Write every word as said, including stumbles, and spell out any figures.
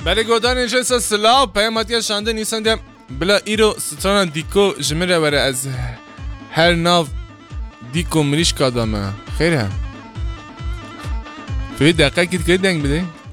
برای گودان اینجا سلاو پیاماتی شانده نیستن دیم بلا ایرو ستران دیکو جمره وره از هر ناو دیکو مریش کادامه خیره توی دقیقه کت که دنگ بده